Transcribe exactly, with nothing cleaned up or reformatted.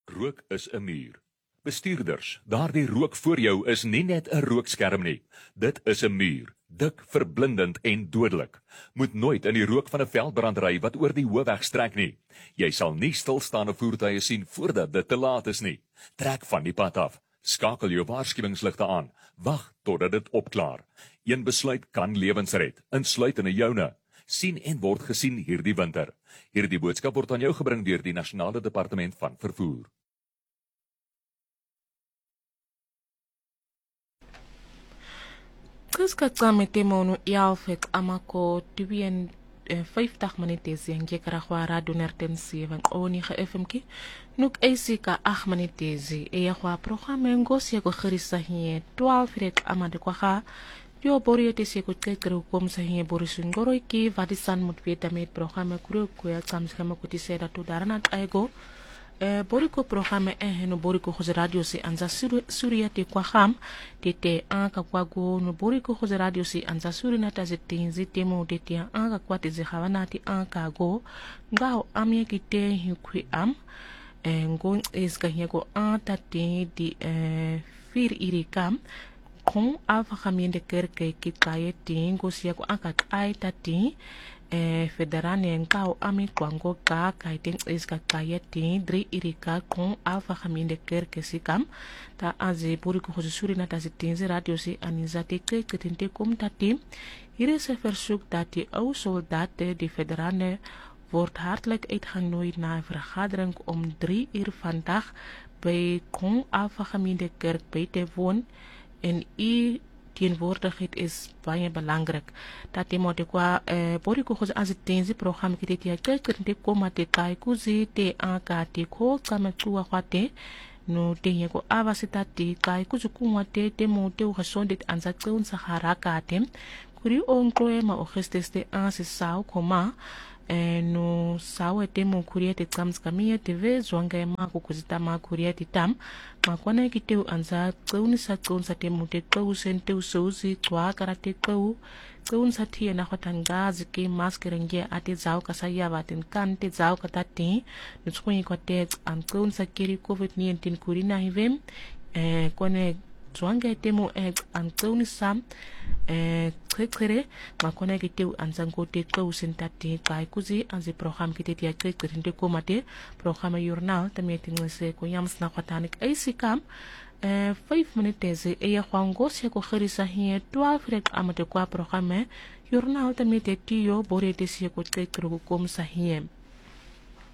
Rook is 'n muur. Bestuurders, daardie rook voor jou is nie net 'n rookskerm nie. Dit is 'n muur, dik, verblindend en dodelik. Moet nooit in die rook van 'n veldbrand ry wat oor die hoofweg strek nie. Jy sal nie stilstaande voertuie sien voordat dit te laat is nie. Trek van die pad af. Skakel jou waarskuwingsligte aan. Wag totdat dit opklaar. Een besluit kan lewens red, insluitende joune. Sien en word gesien hierdie winter. Hierdie boodskap word aan jou gebring deur die Nasionale Departement van Vervoer. Qiskaqame temono ialfek amako tubien vyftig minute zenge karagwa radio nertensi van onige F M K nuk eisika agt minute zi eya kwa programme ngosi ko khirisa hier twaalf rek amade kwa ha yo boriete se ko kekru kom sa hier borisun goroiki vadisan mutweta met programme kuro ko ya tsamskama ko tisera to darana aigo Uh, boriko programme eh no boriko khoze radio si anza suria te kwa kham te te anka kwa go no boriko khoze radio si anza suri na ta zetinzi te mo te te anka kwa te ze khawana ti anka go ngao amye ki te hikwi am eh ngo is ka hiego anta te di eh fir irikam kon alfa khaminde kerke ki kaye tingo sia ko anka kai ta ti Eh, federane ngao ami kwango ka kaiten iska kayeti dri irika kon alfa khaminde kerke sikam ta aze puri ko khosuri na ta sitinze radio si anizate ke ketente kom tati hier is 'n versoek dat die ou soldate die federane wordt hartelijk uitgenooi na 'n vergadering om drie uur vandag by kon alfa khaminde kerk by te woon en i teenwoordigheid is baie belangrik. Dat iemand kwa eh bori ko khoza azitenzi program kiteti ya kekente koma te kai kuzi te anka te ko kama tuwa kwate no te yeko avasita te kai kuzu kumwa te te mo te uhasonde anza tseun saharaka te kuri onkloe ma ogesteste anse sao koma eh no sao te mo kurie te tsamskamia te ve zwanga ma ko kuzita ma kurie te tam ma kwana kiteu anza tseun sa tseun sa te mo te tseun sente usuzi twa karate tseun tseun sa tie na khotangazi ke maskerenge ate zao ka sayaba ten kante zao ka tati nutskuni ko te an tseun sa kiri covid nineteen kuri na hivem eh kone zwanga te mo eh an tseun sam eh krekere makona kiteu anzango te tseun sentate kai kuzi anze program kiteti ya krekere nde komate program journal tametingse ko yams na khotanik aisikam eh five minutes e ya khwangos ya ko khirisa hier twaalf rek amate kwa programme journal tamete tiyo borete si ko krekere ko kom sa hier